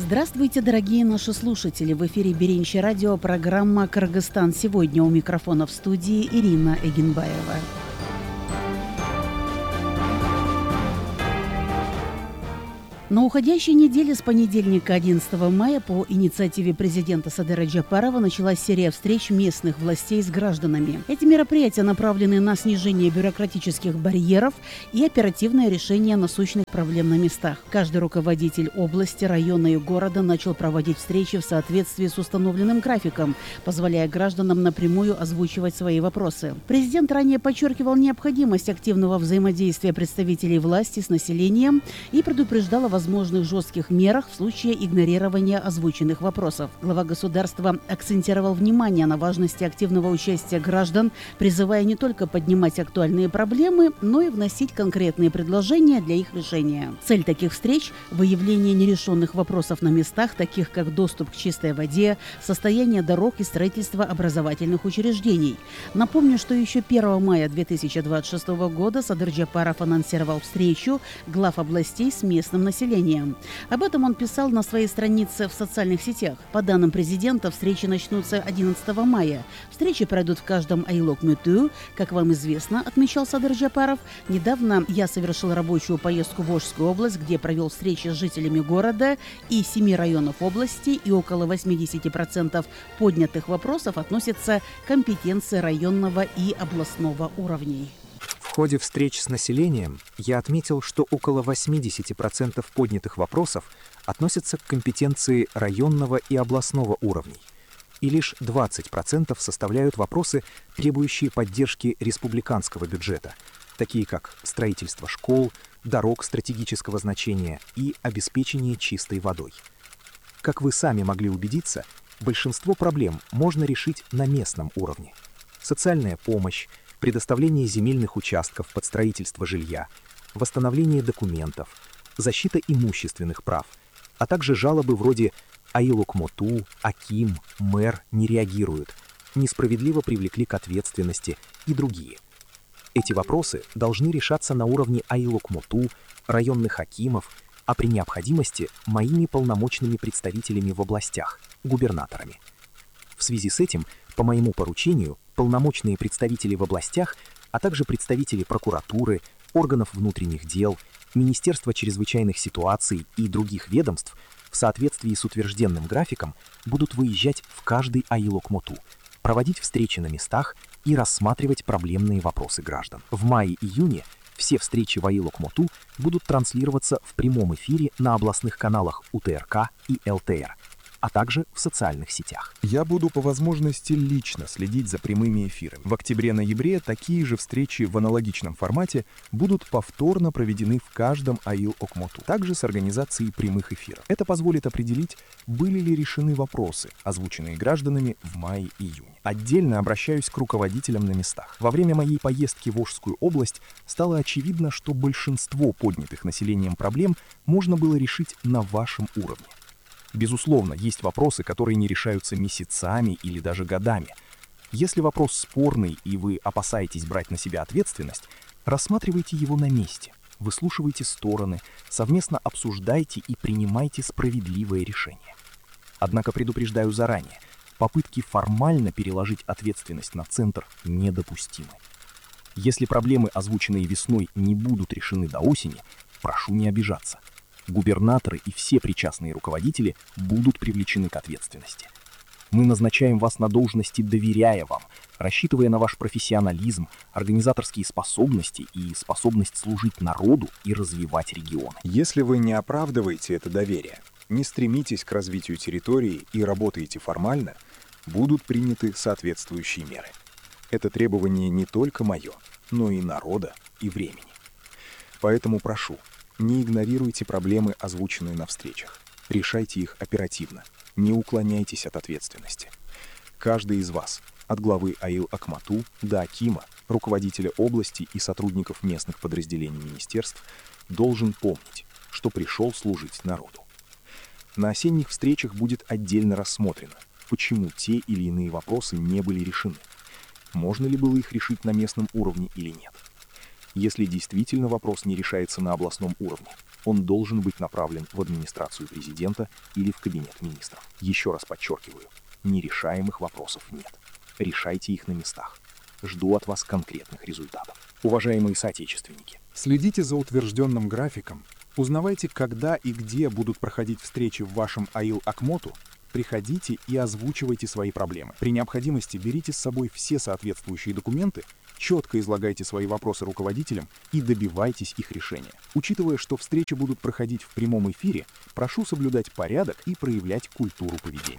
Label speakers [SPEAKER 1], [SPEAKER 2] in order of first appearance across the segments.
[SPEAKER 1] Здравствуйте, дорогие наши слушатели! В эфире Беренче радио, программа «Кыргызстан сегодня». У микрофона в студии Ирина Эгенбаева. На уходящей неделе с понедельника 11 мая по инициативе президента Садыра Джапарова началась серия встреч местных властей с гражданами. Эти мероприятия направлены на снижение бюрократических барьеров и оперативное решение насущных проблем на местах. Каждый руководитель области, района и города начал проводить встречи в соответствии с установленным графиком, позволяя гражданам напрямую озвучивать свои вопросы. Президент ранее подчеркивал необходимость активного взаимодействия представителей власти с населением и предупреждал о возможных жестких мерах в случае игнорирования озвученных вопросов. Глава государства акцентировал внимание на важности активного участия граждан, призывая не только поднимать актуальные проблемы, но и вносить конкретные предложения для их решения. Цель таких встреч – выявление нерешенных вопросов на местах, таких как доступ к чистой воде, состояние дорог и строительство образовательных учреждений. Напомню, что еще 1 мая 2026 года Садыр Джапаров анонсировал встречу глав областей с местным населением. Об этом он писал на своей странице в социальных сетях. По данным президента, встречи начнутся 11 мая. Встречи пройдут в каждом айлок-мюту. Как вам известно, отмечал Садыр Джапаров, недавно я совершил рабочую поездку в Волжскую область, где провел встречи с жителями города и 7 районов области, и около 80% поднятых вопросов относятся к компетенции районного и областного уровней.
[SPEAKER 2] В ходе встреч с населением я отметил, что около 80% поднятых вопросов относятся к компетенции районного и областного уровней, и лишь 20% составляют вопросы, требующие поддержки республиканского бюджета, такие как строительство школ, дорог стратегического значения и обеспечение чистой водой. Как вы сами могли убедиться, большинство проблем можно решить на местном уровне. Социальная помощь, предоставление земельных участков под строительство жилья, восстановление документов, защита имущественных прав, а также жалобы вроде «Айлок-моту», «Аким», «Мэр» не реагируют, несправедливо привлекли к ответственности и другие. Эти вопросы должны решаться на уровне Айлок-моту, районных акимов, а при необходимости моими полномочными представителями в областях, губернаторами. В связи с этим, по моему поручению, полномочные представители в областях, а также представители прокуратуры, органов внутренних дел, Министерства чрезвычайных ситуаций и других ведомств в соответствии с утвержденным графиком будут выезжать в каждый айлок-моту, проводить встречи на местах и рассматривать проблемные вопросы граждан. В мае-июне все встречи в айлок-моту будут транслироваться в прямом эфире на областных каналах УТРК и ЛТР, а также в социальных сетях.
[SPEAKER 3] Я буду по возможности лично следить за прямыми эфирами. В октябре-ноябре такие же встречи в аналогичном формате будут повторно проведены в каждом АИЛ-ОКМОТУ, также с организацией прямых эфиров. Это позволит определить, были ли решены вопросы, озвученные гражданами в мае-июне. Отдельно обращаюсь к руководителям на местах. Во время моей поездки в Волжскую область стало очевидно, что большинство поднятых населением проблем можно было решить на вашем уровне. Безусловно, есть вопросы, которые не решаются месяцами или даже годами. Если вопрос спорный и вы опасаетесь брать на себя ответственность, рассматривайте его на месте, выслушивайте стороны, совместно обсуждайте и принимайте справедливое решение. Однако предупреждаю заранее, попытки формально переложить ответственность на центр недопустимы. Если проблемы, озвученные весной, не будут решены до осени, прошу не обижаться. Губернаторы и все причастные руководители будут привлечены к ответственности. Мы назначаем вас на должности, доверяя вам, рассчитывая на ваш профессионализм, организаторские способности и способность служить народу и развивать регионы.
[SPEAKER 4] Если вы не оправдываете это доверие, не стремитесь к развитию территории и работаете формально, будут приняты соответствующие меры. Это требование не только мое, но и народа, и времени. Поэтому прошу, не игнорируйте проблемы, озвученные на встречах. Решайте их оперативно. Не уклоняйтесь от ответственности. Каждый из вас, от главы АИЛ-ОКМОТУ до акима, руководителя области и сотрудников местных подразделений министерств, должен помнить, что пришел служить народу. На осенних встречах будет отдельно рассмотрено, почему те или иные вопросы не были решены. Можно ли было их решить на местном уровне или нет. Если действительно вопрос не решается на областном уровне, Он должен быть направлен в администрацию президента или в кабинет министров. Еще раз подчеркиваю, нерешаемых вопросов нет. Решайте их на местах. Жду от вас конкретных результатов. Уважаемые соотечественники,
[SPEAKER 3] Следите за утвержденным графиком, узнавайте, когда и где будут проходить встречи в вашем АИЛ Акмоту, приходите и озвучивайте свои проблемы. При необходимости берите с собой все соответствующие документы, четко излагайте свои вопросы руководителям и добивайтесь их решения. Учитывая, что встречи будут проходить в прямом эфире, прошу соблюдать порядок и проявлять культуру поведения.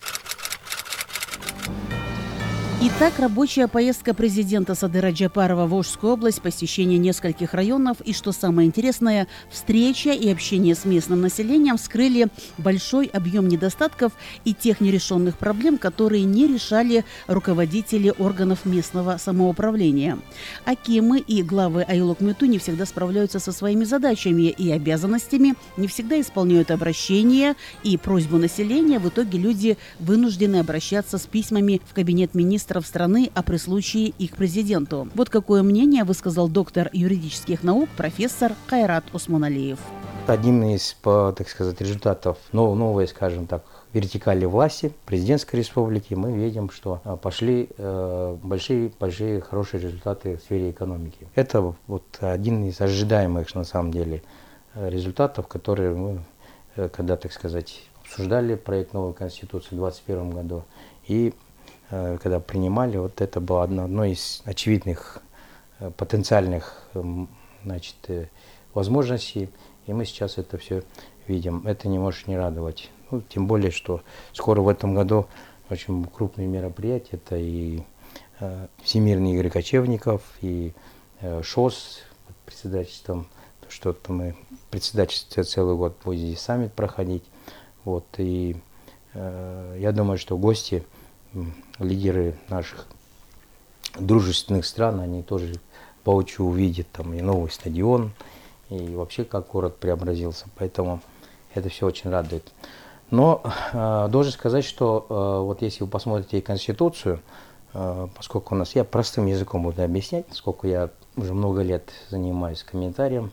[SPEAKER 1] Итак, рабочая поездка президента Садыра Джапарова в Волжскую область, посещение нескольких районов и, что самое интересное, встреча и общение с местным населением вскрыли большой объем недостатков и тех нерешенных проблем, которые не решали руководители органов местного самоуправления. Акимы и главы АИЛ Окмету не всегда справляются со своими задачами и обязанностями, не всегда исполняют обращения и просьбу населения. В итоге люди вынуждены обращаться с письмами в кабинет министров страны, а при случае и к президенту. Вот какое мнение высказал доктор юридических наук профессор Кайрат Усманалиев.
[SPEAKER 5] Одним из, так сказать, результатов новой, скажем так, вертикали власти президентской республики мы видим, что пошли большие хорошие результаты в сфере экономики. Это вот один из ожидаемых на самом деле результатов, которые мы, когда, так сказать, обсуждали проект новой конституции в 2021 году и когда принимали, вот это было одно из очевидных потенциальных, значит, возможностей, и мы сейчас это все видим. Это не может не радовать. Ну, тем более, что скоро в этом году очень крупные мероприятия, это и Всемирные игры кочевников, и ШОС под председательством, что-то мы председательствуем целый год, будет здесь саммит проходить. Вот, и я думаю, что гости, лидеры наших дружественных стран, они тоже воочию увидят там и новый стадион, и вообще как город преобразился. Поэтому это все очень радует. Но должен сказать, что вот если вы посмотрите Конституцию, поскольку у нас, я простым языком буду объяснять, поскольку я уже много лет занимаюсь комментарием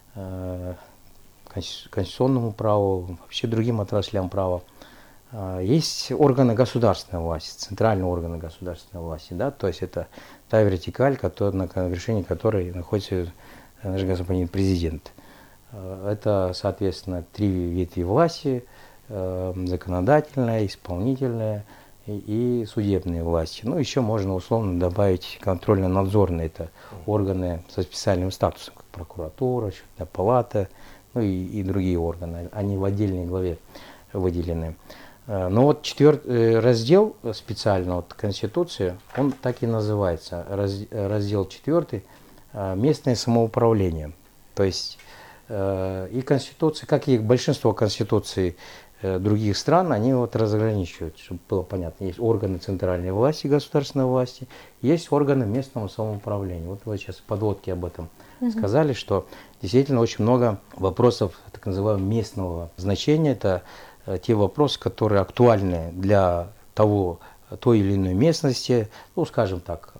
[SPEAKER 5] конституционному праву, вообще другим отраслям права, есть органы государственной власти, центральные органы государственной власти, да, то есть это та вертикаль, на вершине которой находится наш господин президент. Это, соответственно, 3 ветви власти: законодательная, исполнительная и судебные власти. Ну, еще можно условно добавить контрольно-надзорные, это органы со специальным статусом, как прокуратура, счетная палата, ну и другие органы, они в отдельной главе выделены. Но вот 4 раздел специально от Конституции, он так и называется, раздел 4 «Местное самоуправление». То есть и Конституция, как и большинство конституций других стран, они вот разграничивают, чтобы было понятно. Есть органы центральной власти, государственной власти, есть органы местного самоуправления. Вот вы сейчас в подводке об этом сказали, что действительно очень много вопросов так называемого местного значения. Это те вопросы, которые актуальны для той или иной местности, ну, скажем так,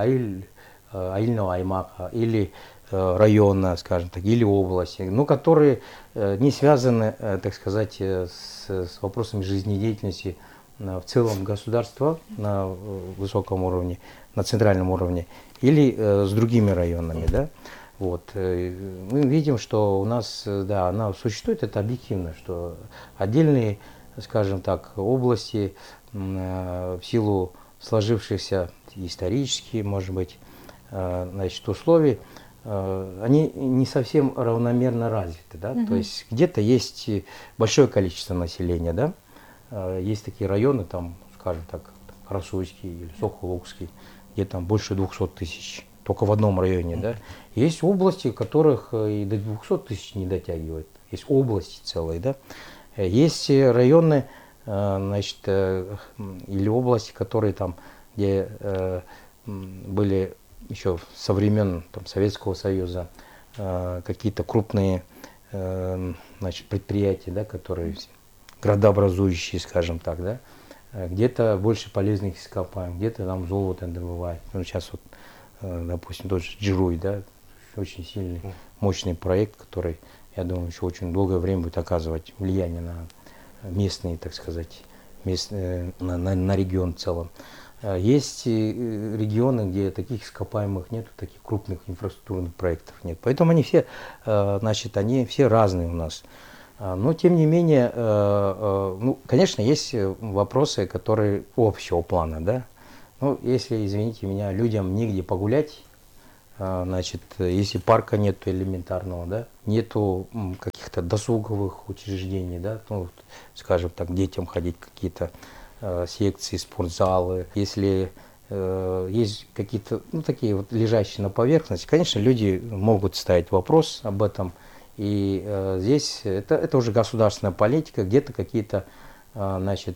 [SPEAKER 5] аильного аймака или района, скажем так, или области, но которые не связаны, так сказать, с вопросами жизнедеятельности в целом государства на высоком уровне, на центральном уровне, или с другими районами, да. Вот. Мы видим, что у нас, да, она существует, это объективно, что отдельные, скажем так, области в силу сложившихся исторически, может быть, значит, условий, они не совсем равномерно развиты, да? То есть где-то есть большое количество населения, да? Есть такие районы, там, скажем так, Красуйский или Соколовский, где там больше 200 тысяч. Только в одном районе, да. Есть области, которых и до 200 тысяч не дотягивает. Есть области целые, да. Есть районы, значит, или области, которые там, где были еще со времен там, Советского Союза какие-то крупные, значит, предприятия, да, которые градообразующие, скажем так, да. Где-то больше полезных ископаемых, где-то там золото добывают. Ну, сейчас вот, допустим, тот же Джируй, да, очень сильный, мощный проект, который я думаю, еще очень долгое время будет оказывать влияние на местные, так сказать, на регион в целом. Есть регионы, где таких ископаемых нет, таких крупных инфраструктурных проектов нет. Поэтому они все, значит, они все разные у нас. Но, тем не менее, ну, конечно, есть вопросы, которые общего плана, да. Ну, если, извините меня, людям негде погулять, значит, если парка нету элементарного, да, нету каких-то досуговых учреждений, да, ну, скажем так, детям ходить какие-то секции, спортзалы, если есть какие-то, ну, такие вот лежащие на поверхности, конечно, люди могут ставить вопрос об этом, и здесь это уже государственная политика, где-то какие-то, значит,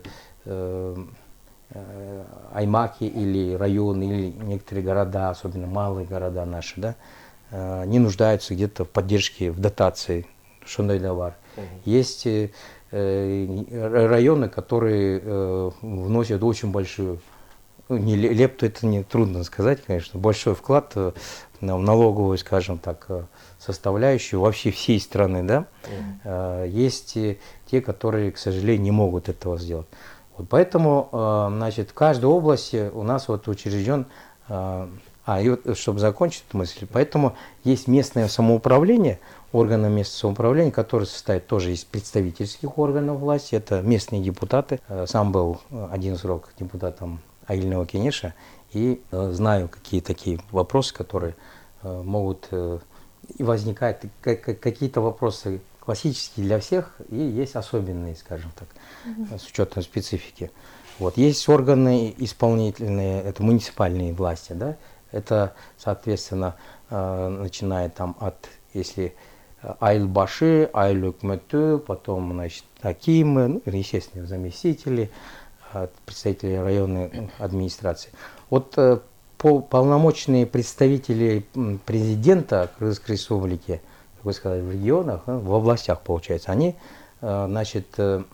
[SPEAKER 5] аймаки или районы, или некоторые города, особенно малые города наши, да, не нуждаются где-то в поддержке, в дотации, шундай давар. Есть районы, которые вносят очень большую, не лепту, это не трудно сказать, конечно, большой вклад в налоговую, скажем так, составляющую вообще всей страны, да. Есть те, которые, к сожалению, не могут этого сделать. Вот поэтому, значит, в каждой области у нас вот учрежден, и вот, чтобы закончить эту мысль, поэтому есть местное самоуправление, органы местного самоуправления, которые состоят тоже из представительских органов власти, это местные депутаты. Сам был один срок депутатом Аильного Кенеша и знаю, какие такие вопросы, которые могут возникать, какие-то вопросы классические для всех, и есть особенные, скажем так, с учетом специфики. Вот. Есть органы исполнительные, это муниципальные власти, да, это, соответственно, начиная там от, если Айлбаши, Айлюкмету, потом, значит, акимы, ну, естественно, заместители, представители районной администрации. Вот полномочные представители президента Кыргызской республики, как вы сказали, в регионах, в областях, получается, они, значит,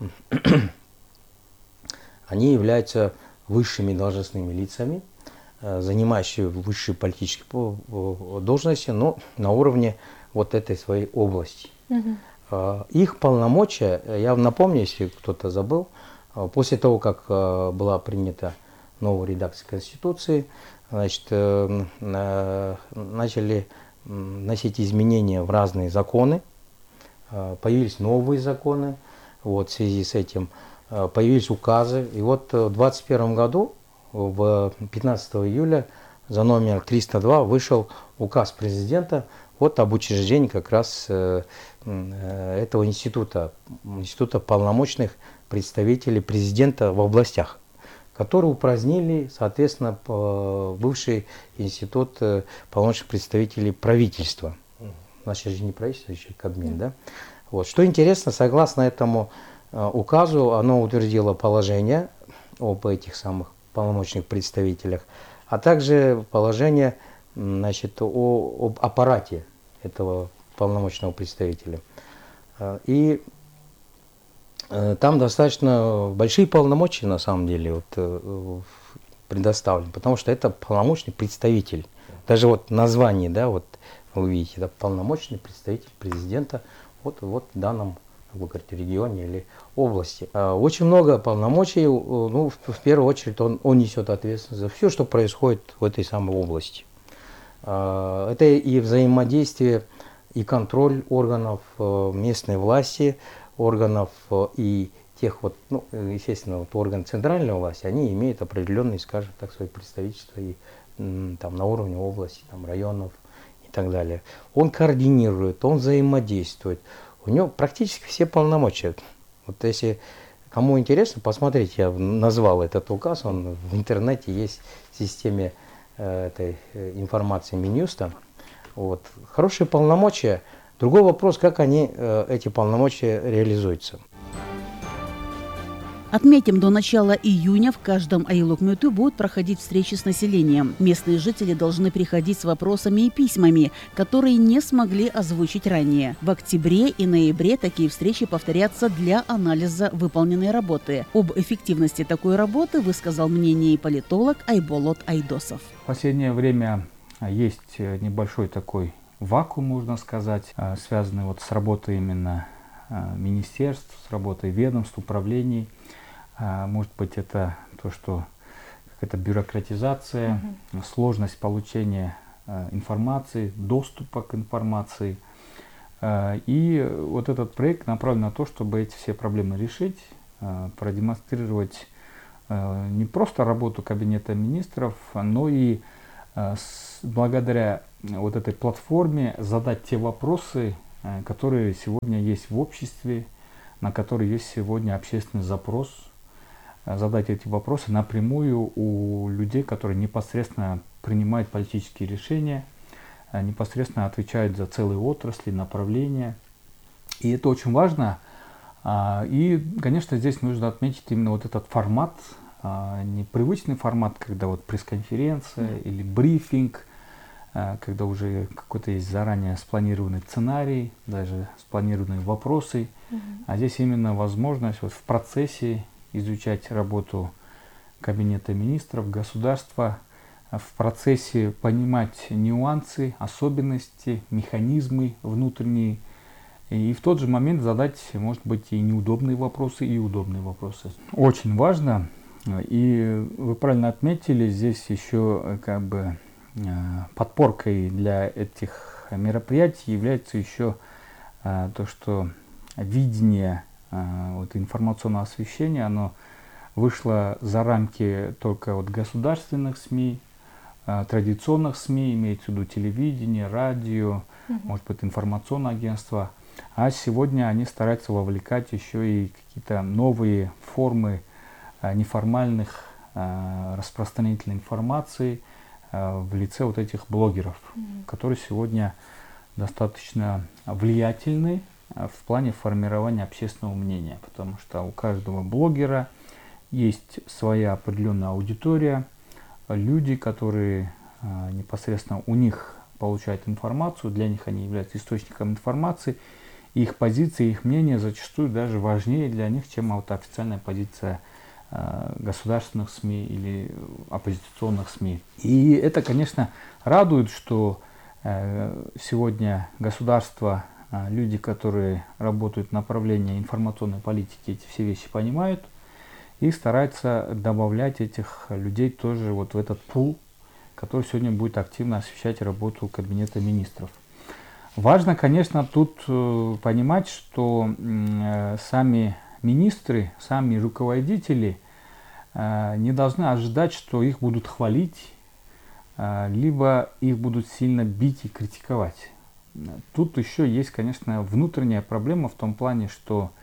[SPEAKER 5] они являются высшими должностными лицами, занимающими высшие политические должности, но на уровне вот этой своей области. Их полномочия, я напомню, если кто-то забыл, после того, как была принята новая редакция Конституции, значит, начали вносить изменения в разные законы, появились новые законы, вот, в связи с этим появились указы. И вот в 2021 году, 15 июля, за номер 302 вышел указ президента вот об учреждении как раз этого института полномочных представителей президента в областях, которые упразднили, соответственно, бывший институт полномочных представителей правительства. У нас сейчас же не правительство, еще Кабмин, да? Вот. Что интересно, согласно этому указу, оно утвердило положение об этих самых полномочных представителях, а также положение, значит, об аппарате этого полномочного представителя. И там достаточно большие полномочия, на самом деле, вот, предоставлены, потому что это полномочный представитель. Даже вот название, да, вот вы видите, это полномочный представитель президента вот в данном, как вы говорите, регионе или области. Очень много полномочий, ну, в первую очередь он несет ответственность за все, что происходит в этой самой области. Это и взаимодействие, и контроль органов местной власти, органов и тех вот, ну, естественно, вот органы центральной власти, они имеют определенные, скажем так, свои представительства и там на уровне области, там, районов и так далее. Он координирует, он взаимодействует. У него практически все полномочия. Вот если кому интересно, посмотрите, я назвал этот указ, он в интернете есть в системе этой информации Минюста. Вот. Хорошие полномочия. Другой вопрос, как они, эти полномочия, реализуются.
[SPEAKER 1] Отметим, до начала июня в каждом Айлук-Мюту будут проходить встречи с населением. Местные жители должны приходить с вопросами и письмами, которые не смогли озвучить ранее. В октябре и ноябре такие встречи повторятся для анализа выполненной работы. Об эффективности такой работы высказал мнение и политолог Айболот Айдосов.
[SPEAKER 6] В последнее время есть небольшой такой вакуум, можно сказать, связанный вот с работой именно министерств, с работой ведомств, управлений. Может быть, это то, что какая-то бюрократизация, сложность получения информации, доступа к информации. И вот этот проект направлен на то, чтобы эти все проблемы решить, продемонстрировать не просто работу Кабинета министров, но и благодаря вот этой платформе задать те вопросы, которые сегодня есть в обществе, на которые есть сегодня общественный запрос, задать эти вопросы напрямую у людей, которые непосредственно принимают политические решения, непосредственно отвечают за целые отрасли, направления. И это очень важно. И, конечно, здесь нужно отметить именно вот этот формат, непривычный формат, когда вот пресс-конференция или брифинг, когда уже какой-то есть заранее спланированный сценарий, даже спланированные вопросы. А здесь именно возможность вот в процессе изучать работу Кабинета министров, государства, в процессе понимать нюансы, особенности, механизмы внутренние. И в тот же момент задать, может быть, и неудобные вопросы, и удобные вопросы. Очень важно. И вы правильно отметили, здесь еще как бы подпоркой для этих мероприятий является еще то, что видение вот, информационного освещения, оно вышло за рамки только вот государственных СМИ, традиционных СМИ, имеется в виду телевидение, радио, может быть, информационное агентство. А сегодня они стараются вовлекать еще и какие-то новые формы неформальных распространителей информации в лице вот этих блогеров, которые сегодня достаточно влиятельны в плане формирования общественного мнения, потому что у каждого блогера есть своя определенная аудитория, люди, которые непосредственно у них получают информацию, для них они являются источником информации, и их позиции, их мнение зачастую даже важнее для них, чем вот официальная позиция государственных СМИ или оппозиционных СМИ. И это, конечно, радует, что сегодня государство, люди, которые работают в направлении информационной политики, эти все вещи понимают и стараются добавлять этих людей тоже вот в этот пул, который сегодня будет активно освещать работу Кабинета министров. Важно, конечно, тут понимать, что сами министры, сами руководители не должны ожидать, что их будут хвалить, либо их будут сильно бить и критиковать. Тут еще есть, конечно, внутренняя проблема в том плане, что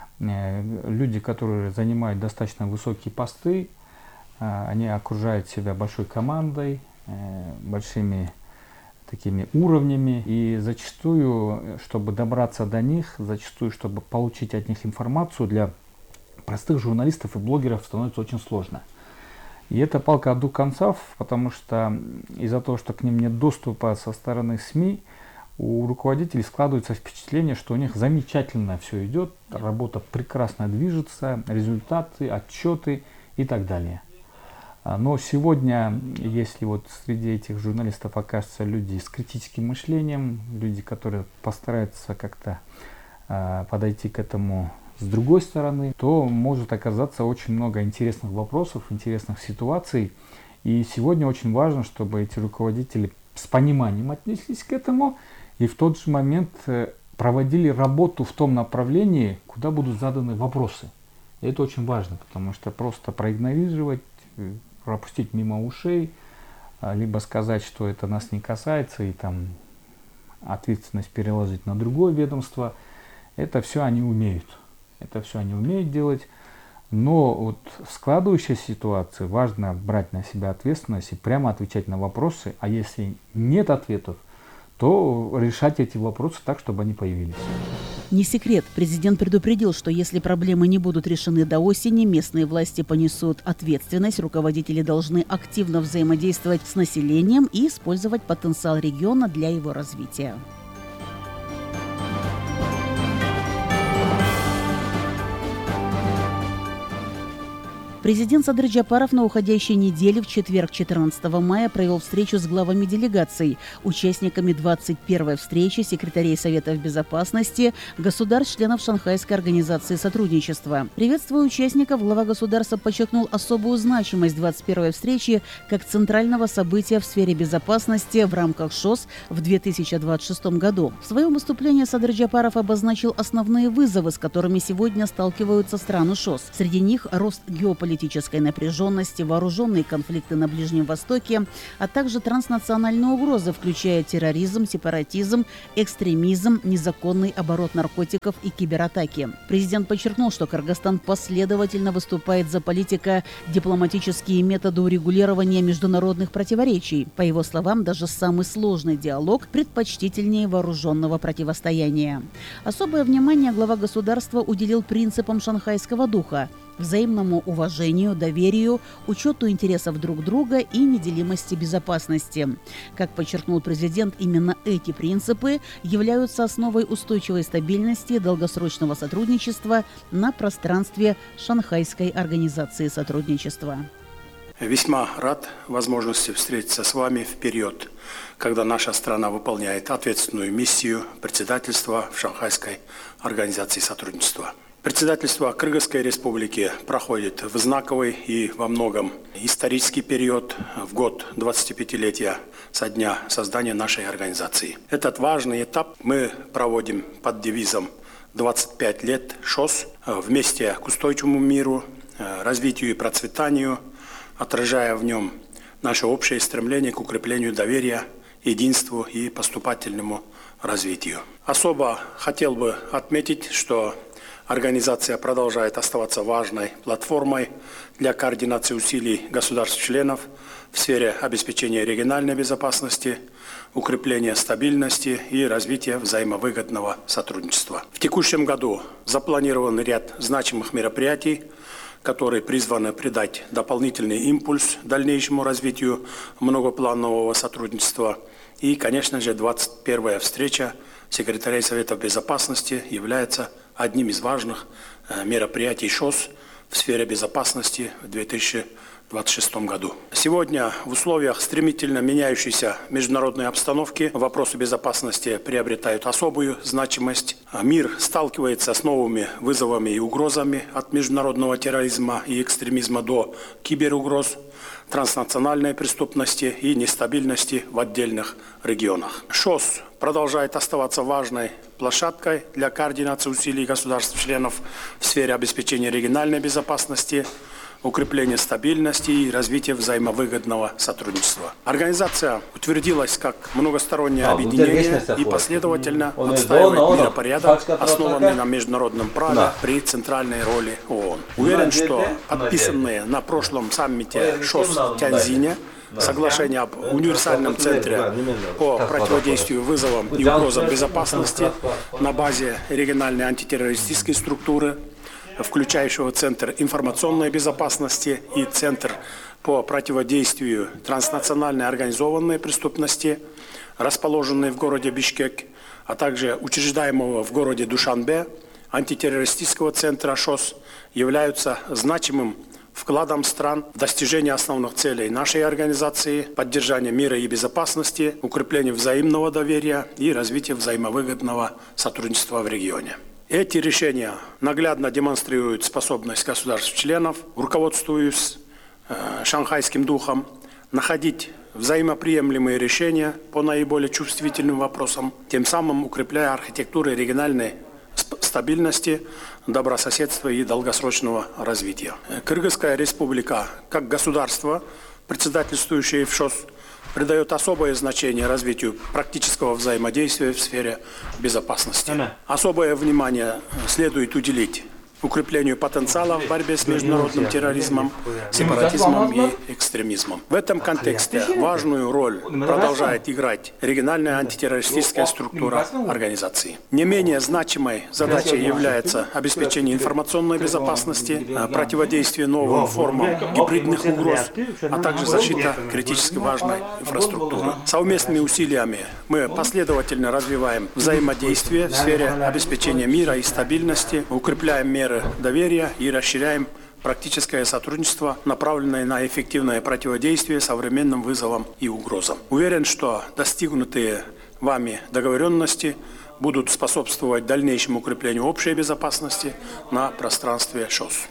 [SPEAKER 6] люди, которые занимают достаточно высокие посты, они окружают себя большой командой, большими такими уровнями, и зачастую, чтобы добраться до них, зачастую, чтобы получить от них информацию, для простых журналистов и блогеров становится очень сложно. И это палка о двух концах, потому что из-за того, что к ним нет доступа со стороны СМИ, у руководителей складывается впечатление, что у них замечательно все идет, работа прекрасно движется, результаты, отчеты и так далее. Но сегодня, если вот среди этих журналистов окажутся люди с критическим мышлением, люди, которые постараются как-то подойти к этому с другой стороны, то может оказаться очень много интересных вопросов, интересных ситуаций. И сегодня очень важно, чтобы эти руководители с пониманием отнеслись к этому и в тот же момент проводили работу в том направлении, куда будут заданы вопросы. И это очень важно, потому что просто проигнорировать, пропустить мимо ушей, либо сказать, что это нас не касается, и там ответственность переложить на другое ведомство, это все они умеют. Это все они умеют делать. Но вот в складывающейся ситуации важно брать на себя ответственность и прямо отвечать на вопросы, а если нет ответов, то решать эти вопросы так, чтобы они появились.
[SPEAKER 1] Не секрет, президент предупредил, что если проблемы не будут решены до осени, местные власти понесут ответственность, руководители должны активно взаимодействовать с населением и использовать потенциал региона для его развития. Президент Садыр Джапаров на уходящей неделе в четверг 14 мая провел встречу с главами делегаций, участниками 21-й встречи секретарей Советов Безопасности государств-членов Шанхайской организации сотрудничества. Приветствуя участников, глава государства подчеркнул особую значимость 21-й встречи как центрального события в сфере безопасности в рамках ШОС в 2026 году. В своем выступлении Садыр Джапаров обозначил основные вызовы, с которыми сегодня сталкиваются страны ШОС. Среди них рост геополитической напряженности, вооруженные конфликты на Ближнем Востоке, а также транснациональные угрозы, включая терроризм, сепаратизм, экстремизм, незаконный оборот наркотиков и кибератаки. Президент подчеркнул, что Кыргызстан последовательно выступает за политико-дипломатические методы урегулирования международных противоречий. По его словам, даже самый сложный диалог предпочтительнее вооруженного противостояния. Особое внимание глава государства уделил принципам шанхайского духа – взаимному уважению, доверию, учету интересов друг друга и неделимости безопасности. Как подчеркнул президент, именно эти принципы являются основой устойчивой стабильности и долгосрочного сотрудничества на пространстве Шанхайской организации сотрудничества.
[SPEAKER 7] Весьма рад возможности встретиться с вами в период, когда наша страна выполняет ответственную миссию председательства в Шанхайской организации сотрудничества. Председательство Кыргызской республики проходит в знаковый и во многом исторический период в год 25-летия со дня создания нашей организации. Этот важный этап мы проводим под девизом «25 лет ШОС» вместе к устойчивому миру, развитию и процветанию, отражая в нем наше общее стремление к укреплению доверия, единству и поступательному развитию. Особо хотел бы отметить, что организация продолжает оставаться важной платформой для координации усилий государств-членов в сфере обеспечения региональной безопасности, укрепления стабильности и развития взаимовыгодного сотрудничества. В текущем году запланирован ряд значимых мероприятий, которые призваны придать дополнительный импульс дальнейшему развитию многопланового сотрудничества. И, конечно же, 21-я встреча секретарей Советов Безопасности является одним из важных мероприятий ШОС в сфере безопасности в 2026 году. Сегодня в условиях стремительно меняющейся международной обстановки вопросы безопасности приобретают особую значимость. Мир сталкивается с новыми вызовами и угрозами от международного терроризма и экстремизма до киберугроз, транснациональной преступности и нестабильности в отдельных регионах. ШОС продолжает оставаться важной площадкой для координации усилий государств-членов в сфере обеспечения региональной безопасности, укрепления стабильности и развития взаимовыгодного сотрудничества. Организация утвердилась как многостороннее объединение и последовательно отстаивает миропорядок, основанный на международном праве при центральной роли ООН. Уверен, что подписанные на прошлом саммите ШОС в Тяньзине соглашение об универсальном центре по противодействию вызовам и угрозам безопасности на базе региональной антитеррористической структуры, включающего Центр информационной безопасности и Центр по противодействию транснациональной организованной преступности, расположенный в городе Бишкек, а также учреждаемого в городе Душанбе антитеррористического центра ШОС, являются значимым вкладом стран в достижение основных целей нашей организации, поддержание мира и безопасности, укрепление взаимного доверия и развитие взаимовыгодного сотрудничества в регионе. Эти решения наглядно демонстрируют способность государств-членов, руководствуясь шанхайским духом, находить взаимоприемлемые решения по наиболее чувствительным вопросам, тем самым укрепляя архитектуру региональной стабильности, добрососедства и долгосрочного развития. Кыргызская республика, как государство, председательствующее в ШОС, придает особое значение развитию практического взаимодействия в сфере безопасности. Особое внимание следует уделить укреплению потенциала в борьбе с международным терроризмом, сепаратизмом и экстремизмом. В этом контексте важную роль продолжает играть региональная антитеррористическая структура организации. Не менее значимой задачей является обеспечение информационной безопасности, противодействие новым формам гибридных угроз, а также защита критически важной инфраструктуры. Совместными усилиями мы последовательно развиваем взаимодействие в сфере обеспечения мира и стабильности, укрепляем меры доверия и расширяем практическое сотрудничество, направленное на эффективное противодействие современным вызовам и угрозам. Уверен, что достигнутые вами договоренности будут способствовать дальнейшему укреплению общей безопасности на пространстве ШОС.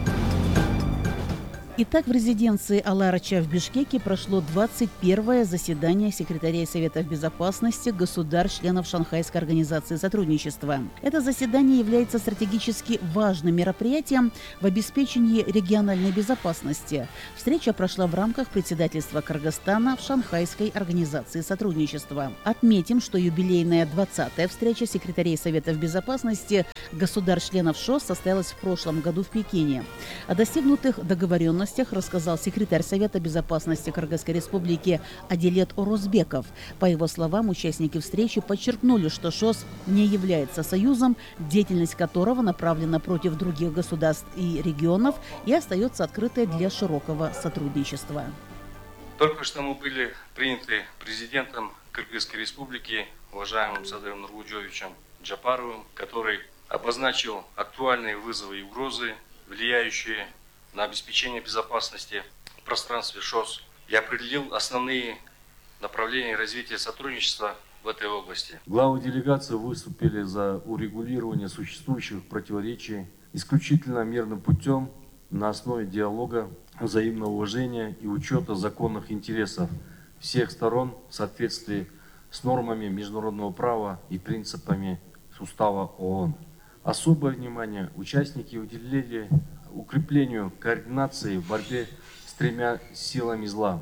[SPEAKER 1] Итак, в резиденции Ал-Арача в Бишкеке прошло 21-е заседание секретарей Советов Безопасности государств-членов Шанхайской организации сотрудничества. Это заседание является стратегически важным мероприятием в обеспечении региональной безопасности. Встреча прошла в рамках председательства Кыргызстана в Шанхайской организации сотрудничества. Отметим, что юбилейная 20-я встреча секретарей Советов Безопасности государств-членов ШОС состоялась в прошлом году в Пекине. О достигнутых договоренностях рассказал секретарь Совета Безопасности Кыргызской Республики Адилет Орозбеков. По его словам, участники встречи подчеркнули, что ШОС не является союзом, деятельность которого направлена против других государств и регионов и остается открытой для широкого сотрудничества.
[SPEAKER 8] Только что мы были приняты президентом Кыргызской Республики, уважаемым Садыром Нургулжовичем Джапаровым, который обозначил актуальные вызовы и угрозы, влияющие на обеспечение безопасности в пространстве ШОС, и определил основные направления развития сотрудничества в этой области.
[SPEAKER 9] Главы делегации выступили за урегулирование существующих противоречий исключительно мирным путем на основе диалога, взаимного уважения и учета законных интересов всех сторон в соответствии с нормами международного права и принципами Устава ООН. Особое внимание участники уделили укреплению координации в борьбе с тремя силами зла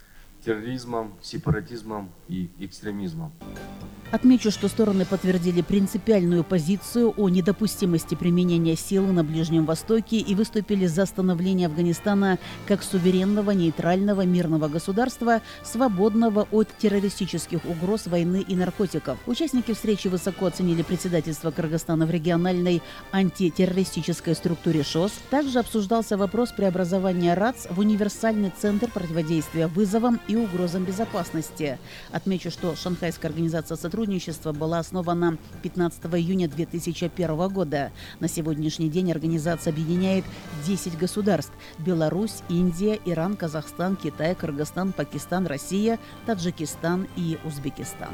[SPEAKER 9] – терроризмом, сепаратизмом и экстремизмом.
[SPEAKER 1] Отмечу, что стороны подтвердили принципиальную позицию о недопустимости применения силы на Ближнем Востоке и выступили за становление Афганистана как суверенного, нейтрального, мирного государства, свободного от террористических угроз, войны и наркотиков. Участники встречи высоко оценили председательство Кыргызстана в региональной антитеррористической структуре ШОС. Также обсуждался вопрос преобразования РАЦ в универсальный центр противодействия вызовам и угрозам безопасности. Отмечу, что Шанхайская организация сотрудничества была основана 15 июня 2001 года. На сегодняшний день организация объединяет 10 государств – Беларусь, Индия, Иран, Казахстан, Китай, Кыргызстан, Пакистан, Россия, Таджикистан и Узбекистан.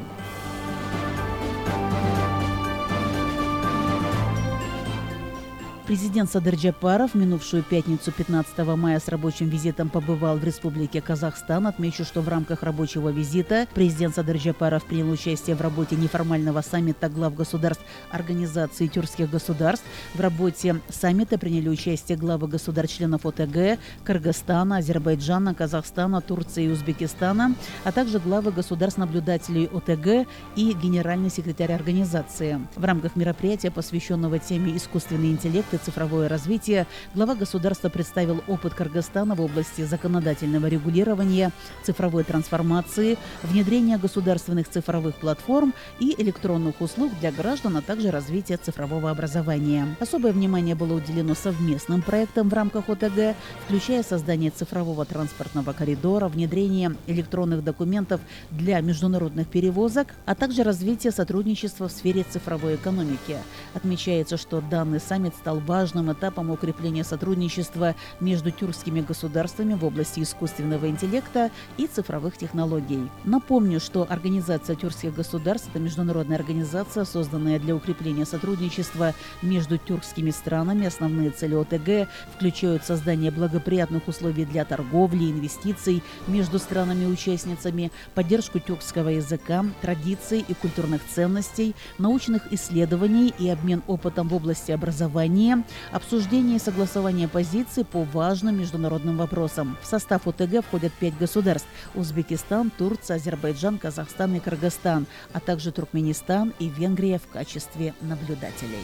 [SPEAKER 1] Президент Садыр Джапаров в минувшую пятницу 15 мая с рабочим визитом побывал в Республике Казахстан. Отмечу, что в рамках рабочего визита президент Садыр Джапаров принял участие в работе неформального саммита глав государств Организации тюркских государств. В работе саммита приняли участие главы государств-членов ОТГ, Кыргызстана, Азербайджана, Казахстана, Турции и Узбекистана, а также главы государств-наблюдателей ОТГ и генеральный секретарь организации. В рамках мероприятия, посвященного теме «Искусственный интеллект и цифровое развитие», глава государства представил опыт Кыргызстана в области законодательного регулирования, цифровой трансформации, внедрения государственных цифровых платформ и электронных услуг для граждан, а также развития цифрового образования. Особое внимание было уделено совместным проектам в рамках ОТГ, включая создание цифрового транспортного коридора, внедрение электронных документов для международных перевозок, а также развитие сотрудничества в сфере цифровой экономики. Отмечается, что данный саммит стал важным этапом укрепления сотрудничества между тюркскими государствами в области искусственного интеллекта и цифровых технологий. Напомню, что Организация тюркских государств – это международная организация, созданная для укрепления сотрудничества между тюркскими странами. Основные цели ОТГ включают создание благоприятных условий для торговли и инвестиций между странами-участницами, поддержку тюркского языка, традиций и культурных ценностей, научных исследований и обмен опытом в области образования, обсуждение и согласование позиций по важным международным вопросам. В состав ОТГ входят 5 государств – Узбекистан, Турция, Азербайджан, Казахстан и Кыргызстан, а также Туркменистан и Венгрия в качестве наблюдателей.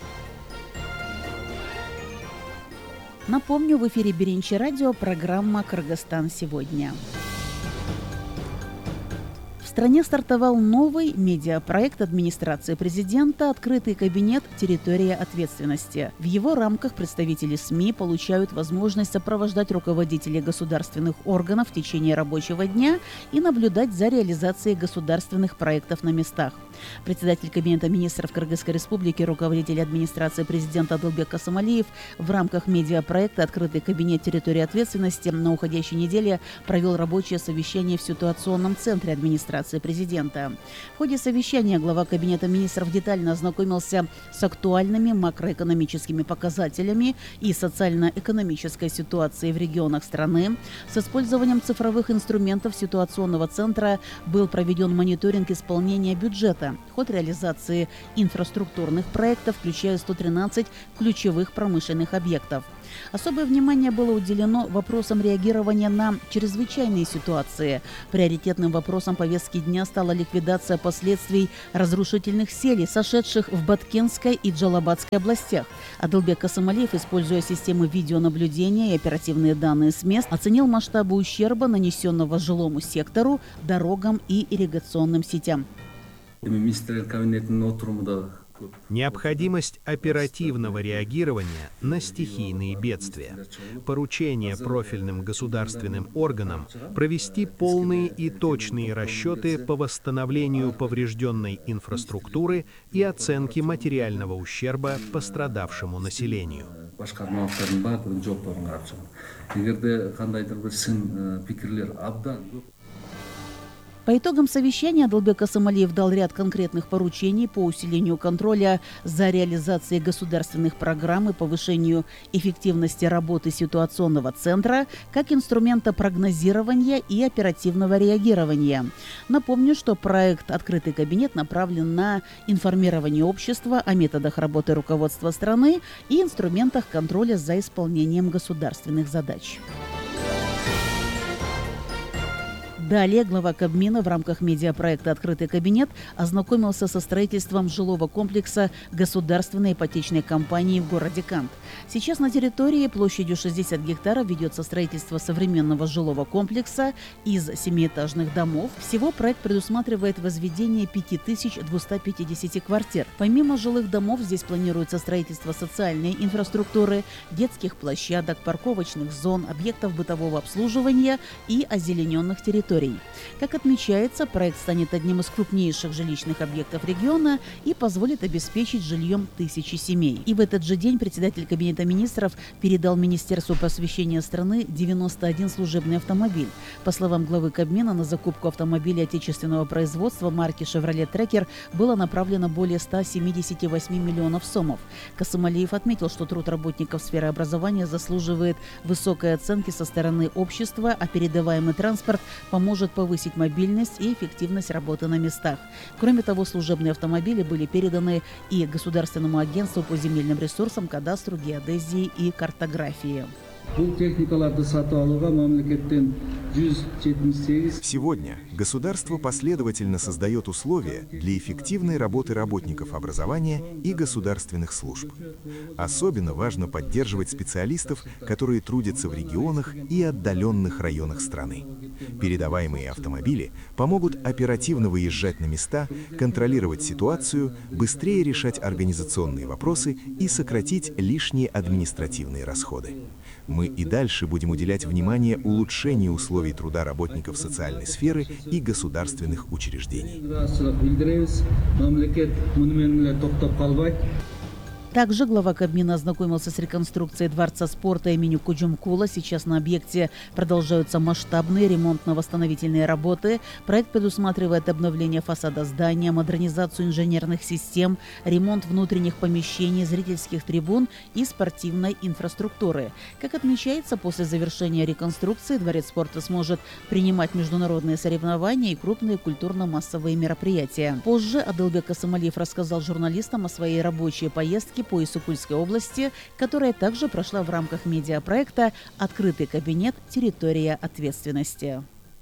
[SPEAKER 1] Напомню, в эфире Беренчи радио, программа «Кыргызстан сегодня». стране стартовал новый медиапроект администрации президента «Открытый кабинет. Территория ответственности». В его рамках представители СМИ получают возможность сопровождать руководителей государственных органов в течение рабочего дня и наблюдать за реализацией государственных проектов на местах. Председатель Кабинета министров Кыргызской республики, руководитель администрации президента Адылбек Касымалиев в рамках медиапроекта «Открытый кабинет. Территория ответственности» на уходящей неделе провел рабочее совещание в ситуационном центре администрации президента. В ходе совещания глава Кабинета министров детально ознакомился с актуальными макроэкономическими показателями и социально-экономической ситуацией в регионах страны. С использованием цифровых инструментов ситуационного центра был проведен мониторинг исполнения бюджета, ход реализации инфраструктурных проектов, включая 113 ключевых промышленных объектов. Особое внимание было уделено вопросам реагирования на чрезвычайные ситуации. Приоритетным вопросом повестки дня стала ликвидация последствий разрушительных селей, сошедших в Баткенской и Джалабадской областях. Адылбек Касымалиев, используя системы видеонаблюдения и оперативные данные с мест, оценил масштабы ущерба, нанесенного жилому сектору, дорогам и ирригационным сетям.
[SPEAKER 10] Необходимость оперативного реагирования на стихийные бедствия. Поручение профильным государственным органам провести полные и точные расчеты по восстановлению поврежденной инфраструктуры и оценке материального ущерба пострадавшему населению.
[SPEAKER 1] По итогам совещания Адылбек Касымалиев дал ряд конкретных поручений по усилению контроля за реализацией государственных программ и повышению эффективности работы ситуационного центра как инструмента прогнозирования и оперативного реагирования. Напомню, что проект «Открытый кабинет» направлен на информирование общества о методах работы руководства страны и инструментах контроля за исполнением государственных задач. Далее глава Кабмина в рамках медиапроекта «Открытый кабинет» ознакомился со строительством жилого комплекса государственной ипотечной компании в городе Кант. Сейчас на территории площадью 60 гектаров ведется строительство современного жилого комплекса из 7-этажных домов. Всего проект предусматривает возведение 5250 квартир. Помимо жилых домов здесь планируется строительство социальной инфраструктуры, детских площадок, парковочных зон, объектов бытового обслуживания и озелененных территорий. Как отмечается, проект станет одним из крупнейших жилищных объектов региона и позволит обеспечить жильем тысячи семей. И в этот же день председатель Кабинета министров передал Министерству просвещения страны 91 служебный автомобиль. По словам главы Кабмина, на закупку автомобилей отечественного производства марки Chevrolet Tracker было направлено более 178 миллионов сомов. Касымалиев отметил, что труд работников сферы образования заслуживает высокой оценки со стороны общества, а передаваемый транспорт поможет повысить мобильность и эффективность работы на местах. Кроме того, служебные автомобили были переданы и Государственному агентству по земельным ресурсам, кадастру, геодезии и картографии.
[SPEAKER 3] Сегодня государство последовательно создает условия для эффективной работы работников образования и государственных служб. Особенно важно поддерживать специалистов, которые трудятся в регионах и отдаленных районах страны. Передаваемые автомобили помогут оперативно выезжать на места, контролировать ситуацию, быстрее решать организационные вопросы и сократить лишние административные расходы. Мы и дальше будем уделять внимание улучшению условий труда работников социальной сферы и государственных учреждений.
[SPEAKER 1] Также глава Кабмина ознакомился с реконструкцией Дворца спорта имени Куджумкула. Сейчас на объекте продолжаются масштабные ремонтно-восстановительные работы. Проект предусматривает обновление фасада здания, модернизацию инженерных систем, ремонт внутренних помещений, зрительских трибун и спортивной инфраструктуры. Как отмечается, после завершения реконструкции Дворец спорта сможет принимать международные соревнования и крупные культурно-массовые мероприятия. Позже Адылбек Касымалиев рассказал журналистам о своей рабочей поездке по Иссыкульской области, которая также прошла в рамках медиапроекта «Открытый кабинет. Территория ответственности».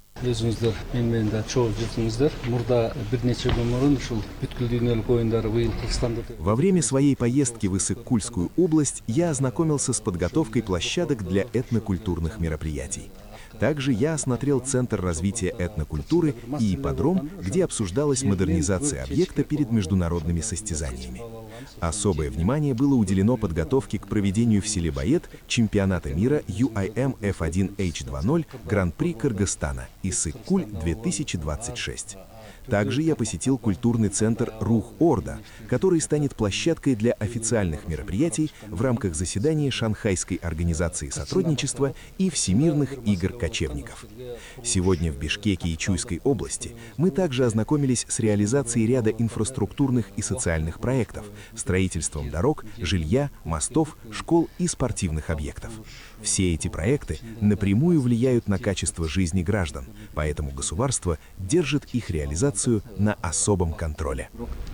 [SPEAKER 3] Во время своей поездки в Иссык-Кульскую область я ознакомился с подготовкой площадок для этнокультурных мероприятий. Также я осмотрел Центр развития этнокультуры и ипподром, где обсуждалась модернизация объекта перед международными состязаниями. Особое внимание было уделено подготовке к проведению в селе Боет чемпионата мира UIM F1H2.0 Гран-при Кыргызстана Иссык-Куль 2026. Также я посетил культурный центр «Рух-Орда», который станет площадкой для официальных мероприятий в рамках заседания Шанхайской организации сотрудничества и Всемирных игр кочевников. Сегодня в Бишкеке и Чуйской области мы также ознакомились с реализацией ряда инфраструктурных и социальных проектов, строительством дорог, жилья, мостов, школ и спортивных объектов. Все эти проекты напрямую влияют на качество жизни граждан, поэтому государство держит их реализацию на особом контроле.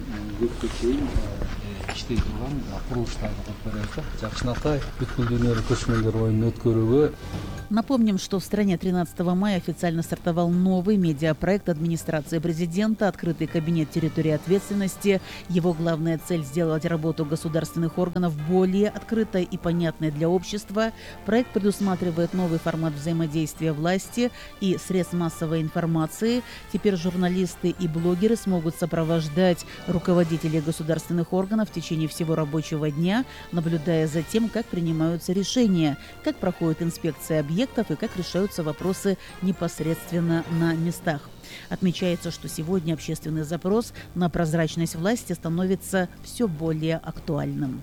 [SPEAKER 1] Напомним, что в стране 13 мая официально стартовал новый медиапроект администрации президента «Открытый кабинет территории ответственности». Его главная цель – сделать работу государственных органов более открытой и понятной для общества. Проект предусматривает новый формат взаимодействия власти и средств массовой информации. Теперь журналисты и блогеры смогут сопровождать руководителей государственных органов в течение всего рабочего дня, наблюдая за тем, как принимаются решения, как проходит инспекция объектов и как решаются вопросы непосредственно на местах. Отмечается, что сегодня общественный запрос на прозрачность власти становится все более актуальным.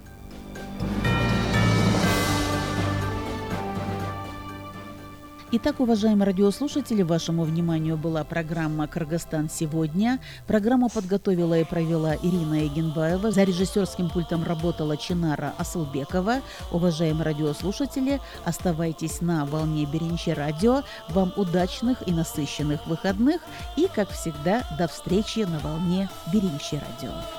[SPEAKER 1] Итак, уважаемые радиослушатели, вашему вниманию была программа «Кыргызстан сегодня». Программу подготовила и провела Ирина Эгенбаева. За режиссерским пультом работала Чинара Асылбекова. Уважаемые радиослушатели, оставайтесь на волне Биринчи радио. Вам удачных и насыщенных выходных. И, как всегда, до встречи на волне Биринчи радио.